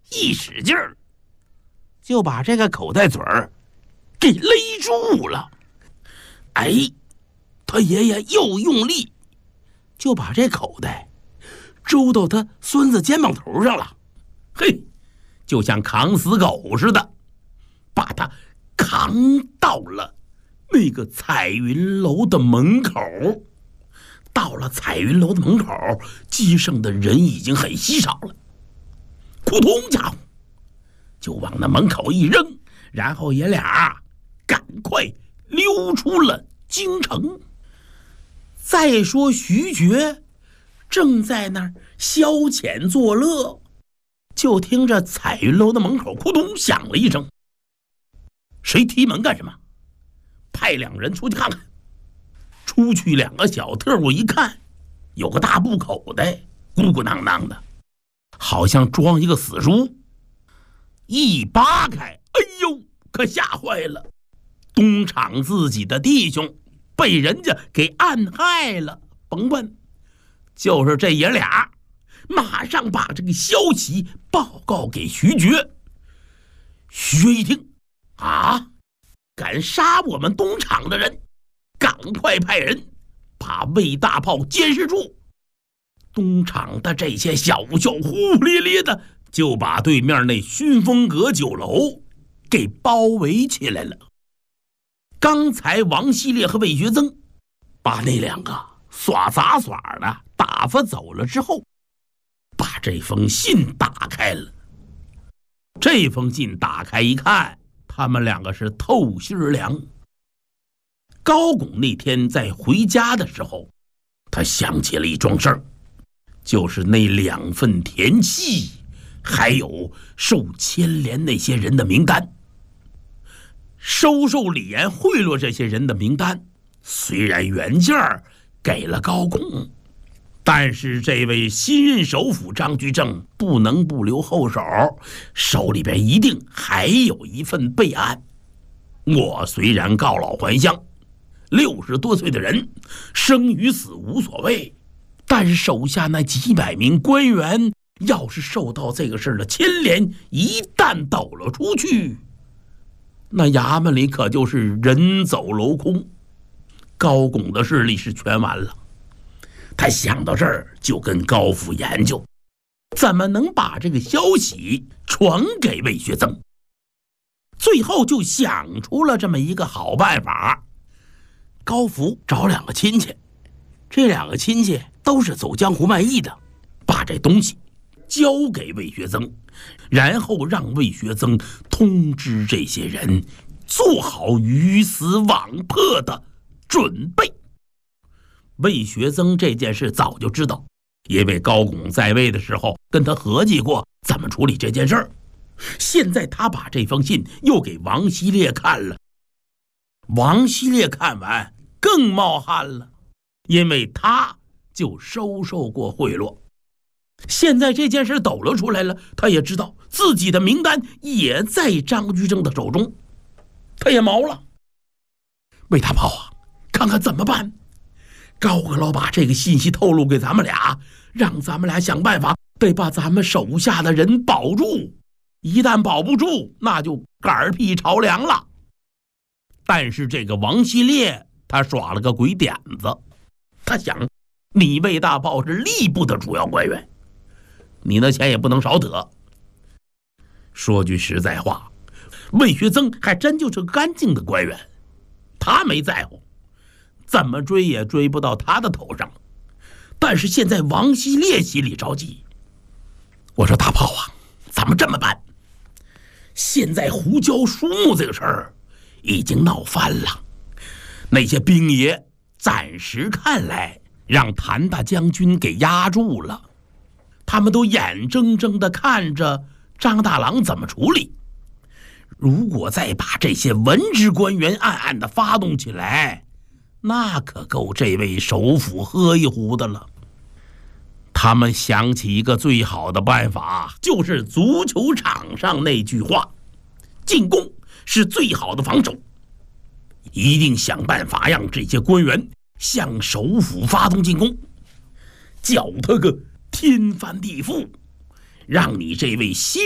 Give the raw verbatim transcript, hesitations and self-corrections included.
一使劲儿，就把这个口袋嘴儿给勒住了。哎，他爷爷又用力，就把这口袋周到他孙子肩膀头上了。嘿，就像扛死狗似的，把他扛到了那个彩云楼的门口。到了彩云楼的门口，街上的人已经很稀少了。扑通家伙就往那门口一扔，然后爷俩赶快溜出了京城。再说徐觉正在那儿消遣作乐，就听着彩云楼的门口扑通响了一声。谁踢门干什么？派两人出去看看。出去两个小特务一看，有个大布口袋鼓鼓囊囊的，好像装一个死书。一扒开，哎呦，可吓坏了！东厂自己的弟兄被人家给暗害了。甭问，就是这爷俩马上把这个消息报告给徐觉。徐觉一听，啊，敢杀我们东厂的人，赶快派人把魏大炮监视住。东厂的这些小校呼咧咧的就把对面那熏风阁酒楼给包围起来了。刚才王希烈和魏学增把那两个耍杂耍的打发走了之后，把这封信打开了。这封信打开一看，他们两个是透心凉。高拱那天在回家的时候，他想起了一桩事儿，就是那两份田契，还有受牵连那些人的名单。收受李岩贿赂这些人的名单，虽然原件给了高拱，但是这位新任首辅张居正不能不留后手，手里边一定还有一份备案。我虽然告老还乡，六十多岁的人，生与死无所谓，但是手下那几百名官员要是受到这个事的牵连，一旦抖了出去，那衙门里可就是人走楼空，高拱的势力是全完了。他想到这儿，就跟高福研究怎么能把这个消息传给魏学增。最后就想出了这么一个好办法。高福找两个亲戚，这两个亲戚都是走江湖卖艺的，把这东西交给魏学增，然后让魏学增通知这些人做好鱼死网破的准备。魏学增这件事早就知道，因为高拱在位的时候跟他合计过怎么处理这件事儿。现在他把这封信又给王希烈看了，王希烈看完更冒汗了，因为他就收受过贿赂。现在这件事抖了出来了，他也知道自己的名单也在张居正的手中，他也毛了。魏大炮啊，看看怎么办？高阁老把这个信息透露给咱们俩，让咱们俩想办法得把咱们手下的人保住，一旦保不住，那就嗝屁朝凉了。但是这个王希烈他耍了个鬼点子，他想，你魏大炮是吏部的主要官员，你那钱也不能少得。说句实在话，魏学增还真就是个干净的官员，他没在乎，怎么追也追不到他的头上。但是现在王希烈心里着急，我说大炮啊，咱们这么办，现在胡椒书目这个事儿已经闹翻了，那些兵爷暂时看来让谭大将军给压住了，他们都眼睁睁地看着张大郎怎么处理。如果再把这些文职官员暗暗地发动起来，那可够这位首辅喝一壶的了。他们想起一个最好的办法，就是足球场上那句话，进攻是最好的防守。一定想办法让这些官员向首辅发动进攻，搅他个天翻地覆，让你这位新